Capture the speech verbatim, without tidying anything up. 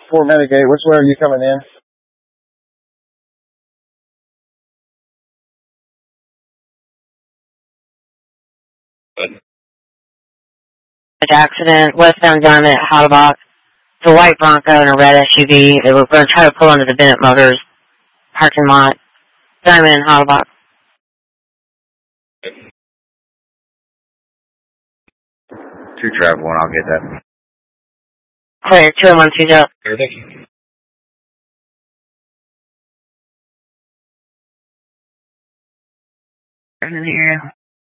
Fort Medigate, which way are you coming in? Accident, westbound Diamond at Hotbox. It's a white Bronco and a red S U V. They were going to try to pull into the Bennett Motors parking lot. Diamond and Hotbox. Two travel one, I'll get that. Clear, two and one, two up. Clear, thank you. In the area.